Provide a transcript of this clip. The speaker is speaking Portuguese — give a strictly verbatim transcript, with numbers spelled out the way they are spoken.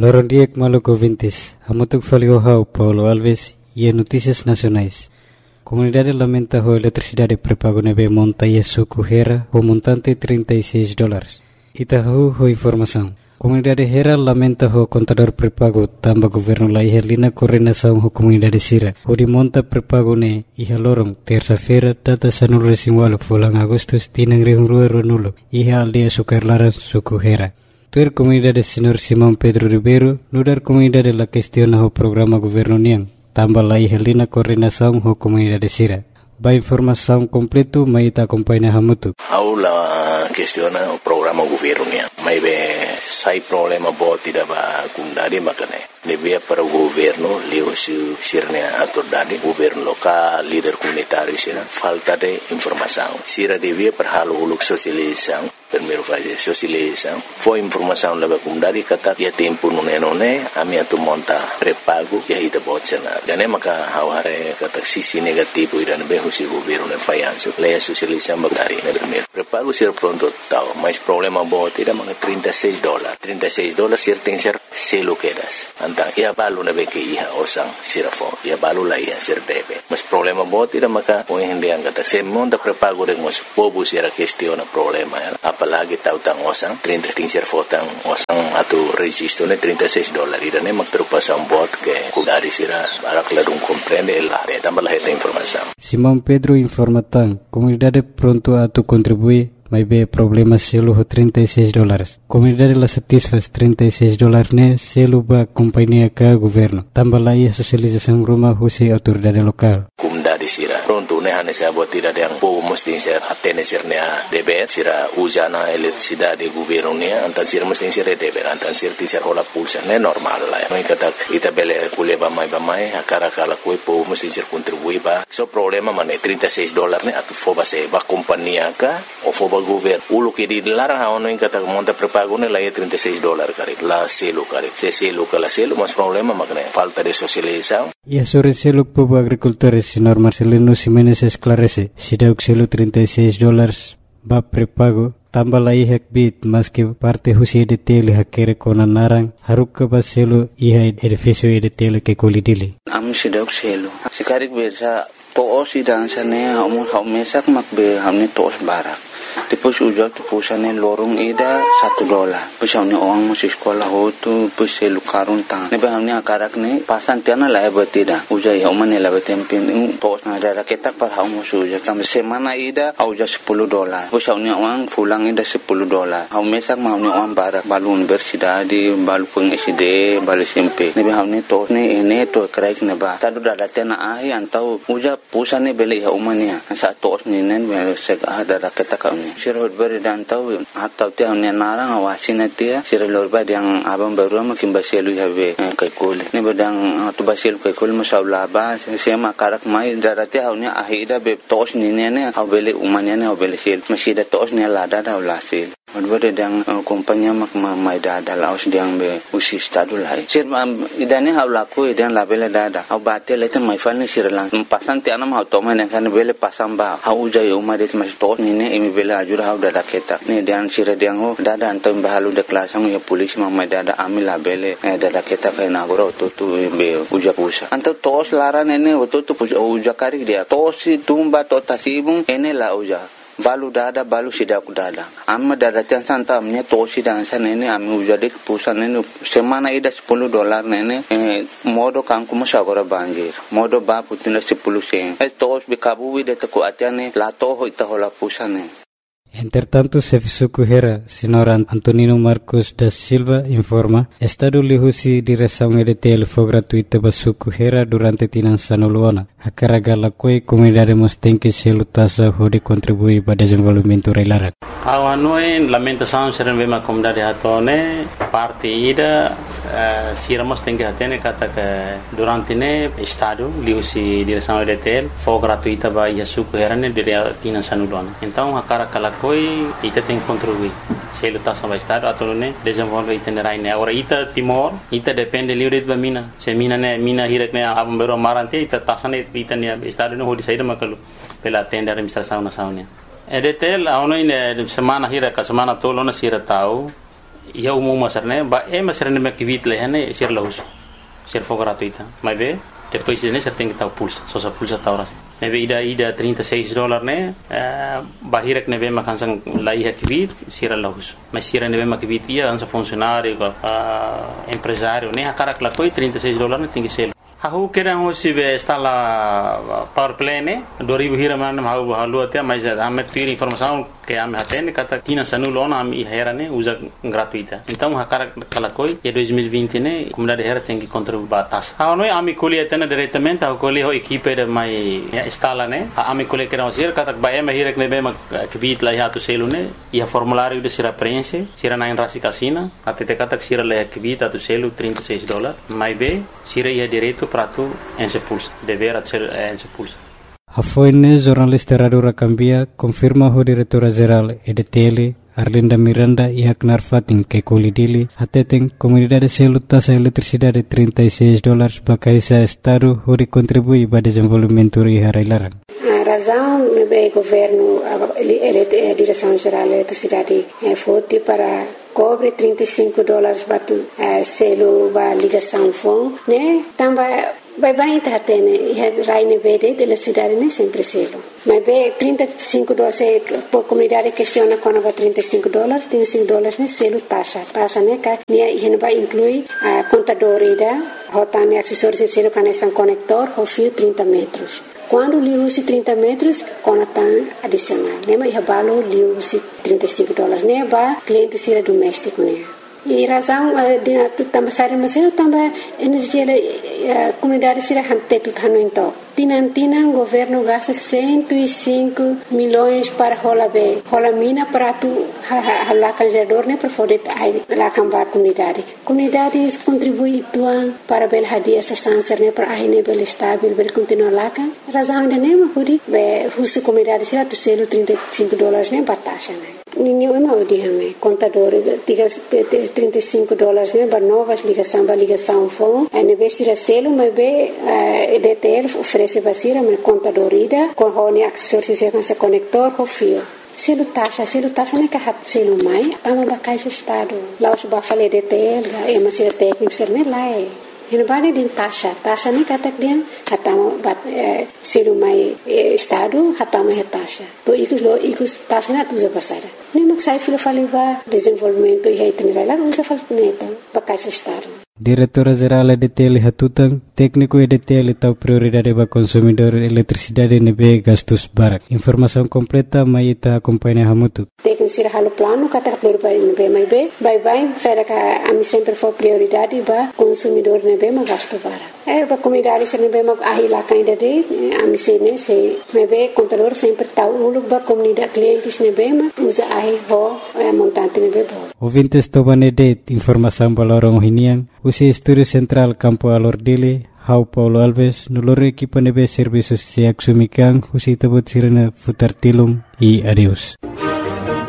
Lorondiek Maluco Vintis, Amutuk Faliohau, Paulo Alves e Notícias Nacionais. Comunidade lamenta a eletricidade prepago nebe monta e suco Hera, o montante trinta e seis dólares. Itahu ho informação. Comunidade Hera lamenta o contador prepago tamba governo la ihelina coordenação ho comunidade Sira. O de monta prepago ne iha lorong terça-feira data sanul resimwalo fulang Agustus tinang rihung rua runulo iha aldea sukarlaran suku Hera. Tuer comunidade Senhor Simão Pedro Ribeiro nudar comunidade la questiona o programa governo niang tamba la ihelina coordenação ho comunidade Sira. Ba informação completo mai ta acompanha hamutu. Aula questiona o programa governo niang. Mai be sai problema bo tidak ba kundari makane. Nebia para o governo, leo se sirne autoridade, governo local, líder comunitário, sira falta de informação. Sira devia para halo uluk socialização, primeiro fazer socialização. Foi informação leva kundari kata ya tempo nune nune, ami atu monta prepago ya ida botsena. Dane maka haware kata sisi negativo ida nebe husi governo ne fayanso. Leia socialização bagari ne primeiro. Prepago sira pronto tau, mas problema bo tidak maka trinta e seis dólares. trinta e seis dólares sir tem ser selo quedas. Antang ia balu na beke iha osang sirafo ia balu la iha sir debe mas problema bo tidak maka o hindi ang kata se monta prepago de mos pobu sira questiona problema ya. Apalagi tautang osang trinta ting sir fotang osang atu registro ne trinta e seis dólares ida ne magtrupasan bot ke kudari sira barak ladung comprende el de tambah la esta informação. Simão Pedro informa tan comunidade pronto a tu contribuir. Mas be problema selo ho trinta e seis dólares. Comunidade la satisfaz trinta e seis dólares ne selo ba companhia ka governo. Tambah la ia socialização rumah husi autoridade lokal. Comunidade sira pronto ne hane sa buat tidak yang po mesti ser atene sir ne deber sira usana eletricidade governo ne antan sira mesti ser deber antan sir ti ser hola pulsa ne normal la. Mai kata ita bele kule ba mai ba mai akara kala koi po mesti ser contribui ba. So problema mane trinta e seis dólares ne atu foba se ba companhia ka o foba governo ulo que dilarang haono in kata monta prepago ne la trinta e seis dólares kare la selo kare se selo kala selo mas problema makne falta de socialização. E sobre selo povo agricultores senhor Marcelino Ximenes esclarece si dauk selo trinta e seis dólares ba prepago tambah la ihek bit mas que parte husi de tele hakere kona narang haruk ba selo iha edificio de tele que kolidili am si dauk selo sikarik bersa to osi dan sane hamu hamesak makbe hamne tos barak. Depois ujar tu pusane lorong ida satu dolar. Depois hamne orang masih sekolah ho tu depois selu karun tang. Nebe hamne akarak ne pasan tiana la betida. Ujar ya umane la betempin tos na ada ketak par hamu ujar kam semana ida ujar sepuluh dolar. Depois hamne orang pulang ida sepuluh dolar. Hamu mesak hamne orang barak balun bersidadi balu peng S D balu S M P. Nebe hamne tos ne ene to kraik ne ba. Tadu dada tena ahi antau ujar pusane beli ha umania. Sa tos ni nen sek ada ketak sira beri dan tahu atau tiang ni narang awasin dia sira lorba yang abang baru makin basilu habe kai kole ni badang tu basilu kai kole masalah ba sema karak mai darati haunya ahida be tos ni ne au bele umanya ne au bele sel masih tos ni lada da ulasil Advare dang kompanya mak mai dada laos diang be usi stadu lai. Sir idane hau laku idan labele dada. Hau bate lete mai falni sirlang. Pasan ti anam hau toma ne kan bele pasang ba. Hau jai umma det mas tos ni ne imi bele ajur hau dada keta. Ni dian sir diang ho dada antam bahalu de klasang ya polis mai dada ami labele dada keta kai na goro tu tu be uja pusa. Antam tos laran ene tu tu uja kari dia. Tos tumba to tasibung ene la uja. Balu dada balu sidak dada amma dada tian santa amnya tosi dan sana ini ami ujadi pusan ini semana ida sepuluh dolar nene eh, modo kangku musagora banjir modo ba putina sepuluh sen eh tos bikabu wide teku atiane la toho ita hola pusane. Entretanto, Serviço Hera, senhor Antonino Marcos da Silva, informa, Estado lihusi direção E D T L foi gratuita para Suco Hera durante Tinançano Luana. A carga la coi comunidade tem que se lutasa de contribuir para o desenvolvimento reilara. A noi lamentação serem bem a comunidade hatone parte ida siramos tem que atene kata que durante ne Estado lihusi direção E D T L foi gratuita para Suco Hera ne dire Tinançano Luana. Então a carga la coi ita tem que contribuir. Se lutasa para Estado atau ne desenvolve itinerai ne. Agora ita Timor ita depende livre de mina. Se mina ne mina hirek ne abang bero marante ita tasane ita ne Estado ne hodi saída makalu pela tenda administração nacional. E D T L a ono ine semana hira ka semana tolo na sira tau ia umum masarne ba e masarne me kivit lehane sir lahus sir for gratuita mas be depois ne ser tem que tá pulsa só sa pulsa tá horas neve ida ida trinta e seis dólares né bahirek neve makansang lai kivit sir lahus mas sir neve makivit ia ansa funcionário empresário né akarak la foi trinta e seis dólares tem que ser Aku kira hosi be instala power play ne dua ribu hira mana mau halu atia mas ame tiri informação que ame hatene kata tina sanulona ame hera ne usa gratuita então hakara kalakoi e dois mil e vinte ne comunidade hera tem que contribuir batas ha noi ame colhe tena diretamente ha colhe ho equipe de mai instala ne ame colhe kira hosi kata ba eme hira ne be ma kvit la hatu selu ne ia formulário de sira prense sira na rasi kasina atete kata sira la kvit atu selu trinta e seis dólares mai be sira ia direito prato en se pulsa dever ser en se pulsa Hafoine jornalista Radura Cambia confirma o diretora-geral E D T L Arlinda Miranda e Haknar Fatin que colidili ateten comunidade selu taxa eletricidade trinta e seis dólares para esse estado onde contribui para o desenvolvimento e harailaran. A razão é o governo, a direção-geral da eletricidade foi para cobre trinta e cinco dólares para o selo para ligação fone, né? Também vai bem tá tendo raine verde de eletricidade né sempre selo. Mas bem trinta e cinco dólares por comunidade questiona quando vai trinta e cinco dólares, trinta e cinco dólares né selo taxa, taxa né que né vai incluir a contador ida, rotane acessórios de selo conexão conector, o fio trinta metros. Quando liu-se trinta metros, conta adicional. Lembra que o liu-se trinta e cinco dólares, né? Para cliente ser doméstico, né? E razão de também sair mas eu também energia a comunidade será hante tudo no então tinan tinan governo gasta cento e cinco milhões para rola be rola mina para tu lá canjador né para poder lá cambar comunidade comunidade contribui tuan para bel hadia essa sanser né para aí né bel estável bel continuar lá kan razão de nem huri be husu comunidade será tu selo trinta e cinco dólares né batasha né ninguém mau dihame contador tiga trinta e cinco dólares né para novas ligação para ligação fone e vez se selo mas be E D T L oferece basira mas contador ida com hone acessórios com esse conector o fio selo taxa selo taxa né que hat selo mai tama bakai se estado lá os ba fale E D T L é mas se técnico ser né lá é Ele balik din taxa, taxa ni katak dia hatama bat selu mai estado hatama he taxa. To ikus lo ikus taxa na tuza pasara. Ni maksai filo faliba desenvolvimento e itinerário usa falneta bakai se estado. Diretora-Geral E D T L Hatutang, técnico E D T L tahu prioridade para consumidor eletricidade nebe gastos barak. Informação completa mai ita acompanha hamutu. Técnico sira halo plano kata prioridade nebe mai be, bye bye saya ka ami sempre for prioridade ba consumidor nebe ma gasto barak. Eh ba comunidade sira nebe ma ahila kainda de ami se ne se nebe contador sempre tahu uluk ba comunidade clientes nebe ma usa ahi ho montante nebe bo. Ouvintes tobanede informação balorong hinian usi Estúdio Central Campo Alordile, Hau Paulo Alves, noloro equipa nebe serviços siak sumikan, usi tabut sirena futar tilum e adeus.